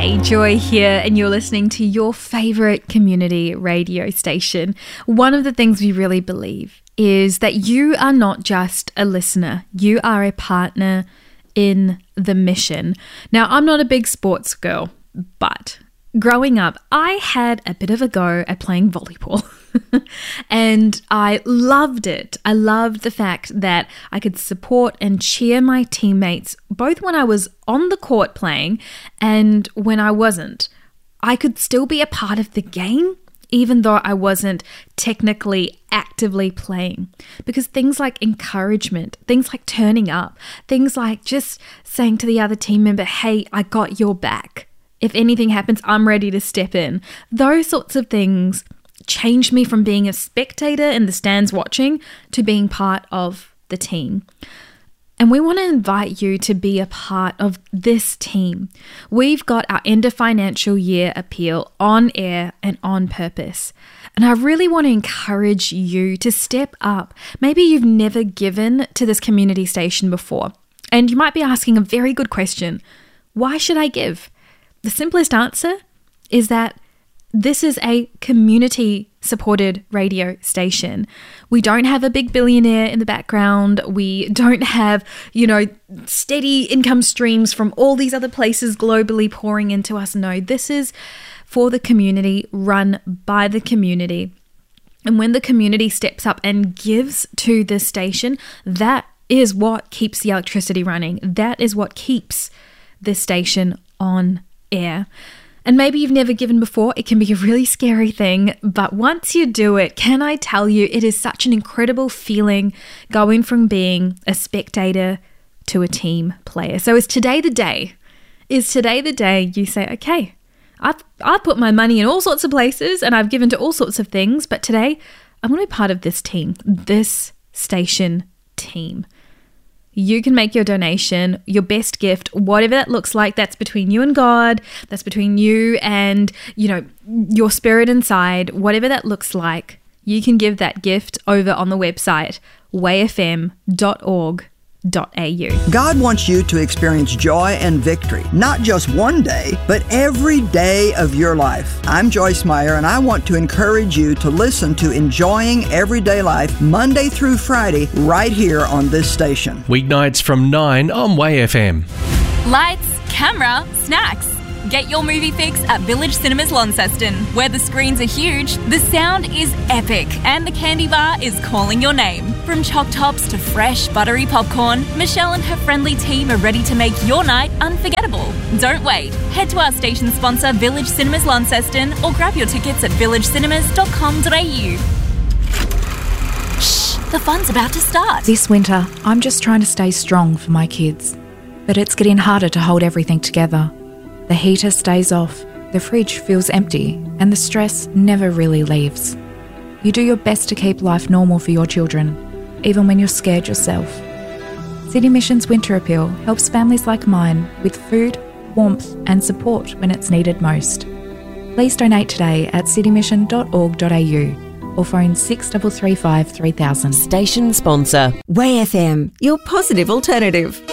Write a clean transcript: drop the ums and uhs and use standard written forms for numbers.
Hey, Joy here, and you're listening to your favourite community radio station. One of the things we really believe is that you are not just a listener, you are a partner in the mission. Now, I'm not a big sports girl, but growing up, I had a bit of a go at playing volleyball. And I loved it. I loved the fact that I could support and cheer my teammates both when I was on the court playing and when I wasn't. I could still be a part of the game even though I wasn't technically actively playing, because things like encouragement, things like turning up, things like just saying to the other team member, hey, I got your back. If anything happens, I'm ready to step in. Those sorts of things changed me from being a spectator in the stands watching to being part of the team. And we want to invite you to be a part of this team. We've got our end of financial year appeal on air and on purpose. And I really want to encourage you to step up. Maybe you've never given to this community station before, and you might be asking a very good question. Why should I give? The simplest answer is that this is a community-supported radio station. We don't have a big billionaire in the background. We don't have, steady income streams from all these other places globally pouring into us. No, this is for the community, run by the community. And when the community steps up and gives to this station, that is what keeps the electricity running. That is what keeps this station on air. And maybe you've never given before. It can be a really scary thing, but once you do it, can I tell you, it is such an incredible feeling going from being a spectator to a team player. So is today the day? Is today the day you say, okay, I've put my money in all sorts of places and I've given to all sorts of things, but today I'm going to be part of this team, this station team. You can make your donation, your best gift, whatever that looks like. That's between you and God. That's between you and, your spirit inside. Whatever that looks like, you can give that gift over on the website, wayfm.org.au. God wants you to experience joy and victory, not just one day, but every day of your life. I'm Joyce Meyer, and I want to encourage you to listen to Enjoying Everyday Life Monday through Friday right here on this station. Weeknights from 9 on Way FM. Lights, camera, snacks. Get your movie fix at Village Cinemas Launceston, where the screens are huge, the sound is epic, and the candy bar is calling your name. From choc tops to fresh, buttery popcorn, Michelle and her friendly team are ready to make your night unforgettable. Don't wait. Head to our station sponsor, Village Cinemas Launceston, or grab your tickets at villagecinemas.com.au. Shh, the fun's about to start. This winter, I'm just trying to stay strong for my kids. But it's getting harder to hold everything together. The heater stays off, the fridge feels empty, and the stress never really leaves. You do your best to keep life normal for your children, even when you're scared yourself. City Mission's Winter Appeal helps families like mine with food, warmth, and support when it's needed most. Please donate today at citymission.org.au or phone 6335 3000. Station sponsor, Way FM, your positive alternative.